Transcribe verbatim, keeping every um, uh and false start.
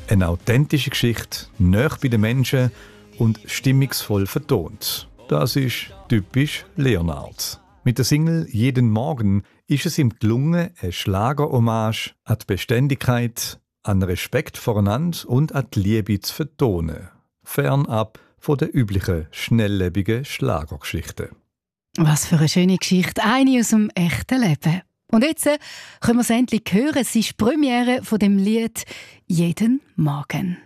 Eine authentische Geschichte, nah bei den Menschen und stimmungsvoll vertont. Das ist typisch Leonard. Mit der Single «Jeden Morgen» ist es ihm gelungen, eine Schlagerhommage an die Beständigkeit, an Respekt voreinander und an die Liebe zu vertonen. Fernab von der üblichen, schnelllebigen Schlagergeschichte. Was für eine schöne Geschichte, eine aus dem echten Leben. Und jetzt äh, können wir es endlich hören, es ist die Premiere von dem Lied «Jeden Morgen».